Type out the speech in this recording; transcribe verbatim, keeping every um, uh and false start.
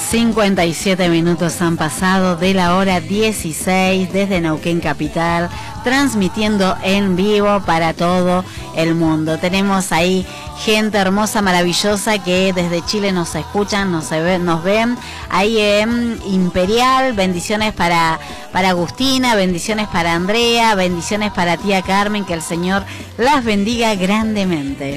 cincuenta y siete minutos han pasado de la hora dieciséis desde Neuquén Capital, transmitiendo en vivo para todo el mundo. Tenemos ahí gente hermosa, maravillosa que desde Chile nos escuchan, nos, ve, nos ven. Ahí en Imperial, bendiciones para, para Agustina, bendiciones para Andrea, bendiciones para tía Carmen, que el Señor las bendiga grandemente.